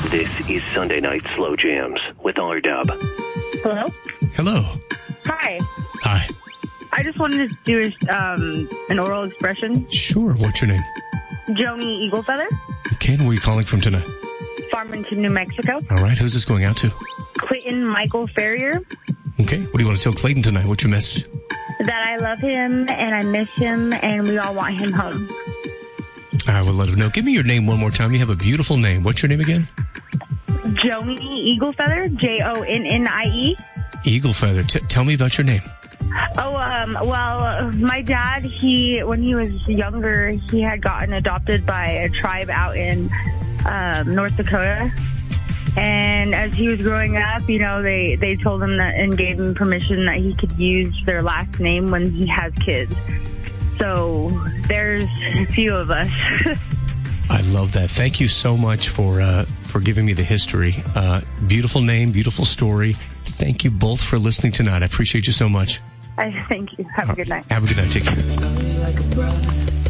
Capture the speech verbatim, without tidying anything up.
This is Sunday Night Slow Jams with R-Dub. Hello? Hello. Hi. Hi. I just wanted to do um, an oral expression. Sure. What's your name? Joni Eaglefeather, Okay, and where are you calling from tonight? Farmington, New Mexico. All right. Who's this going out to? Clayton Michael Ferrier, Okay. What do you want to tell Clayton tonight? What's your message? that I love him and I miss him and we all want him home. I will let him know. Give me your name one more time. You have a beautiful name. What's your name again? Joni Eaglefeather, J O N N I E. Eaglefeather. T- tell me about your name. Oh, um, well, my dad, he, when he was younger, he had gotten adopted by a tribe out in um, North Dakota. And as he was growing up, you know, they, they told him that and gave him permission that he could use their last name when he has kids. So there's a few of us. I love that. Thank you so much for uh, for giving me the history. Uh, beautiful name, beautiful story. Thank you both for listening tonight. I appreciate you so much. I thank you. Have a good night. Have a good night. Take care.